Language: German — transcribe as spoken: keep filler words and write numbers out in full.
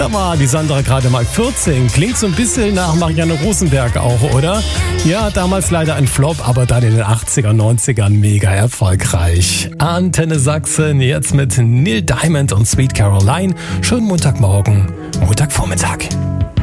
Da war die Sandra gerade mal vierzehn. Klingt so ein bisschen nach Marianne Rosenberg auch, oder? Ja, damals leider ein Flop, aber dann in den achtziger, neunzigern mega erfolgreich. Antenne Sachsen, jetzt mit Neil Diamond und Sweet Caroline. Schönen Montagmorgen, Montagvormittag.